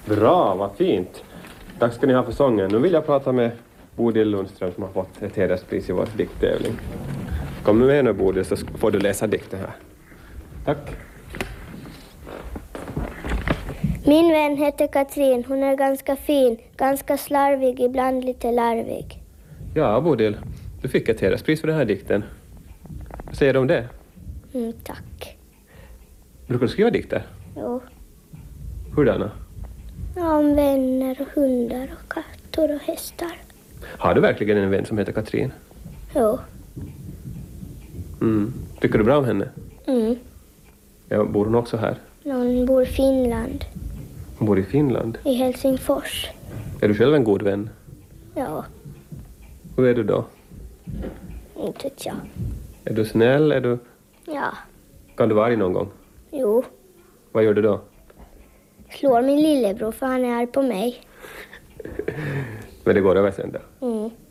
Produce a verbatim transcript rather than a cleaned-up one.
Bra, vad fint. Tack ska ni ha för sången. Nu vill jag prata med Bodil Lundström som har fått ett hederspris i vår dikttävling. Kom med nu Bodil så får du läsa dikten här. Tack. Min vän heter Katrin. Hon är ganska fin, ganska slarvig, ibland lite larvig. Ja, Bodil. Du fick ett hederspris för den här dikten. Vad säger du om det? Mm, tack. Brukar du skriva dikter? Jo. Hurdana? Ja, om vänner och hundar och katter och hästar. Har du verkligen en vän som heter Katrin? Jo. Mm. Tycker du bra om henne? Mm. Ja, bor hon också här? Hon bor i Finland. Hon bor i Finland? I Helsingfors. Är du själv en god vän? Ja, Hur är du då? inte vet jag. Är du snäll? Är du... Ja, Kan du vara arg någon gång? jo. Vad gör du då? Slår min lillebror för han är arg på mig. Men det går över sen då. Mm.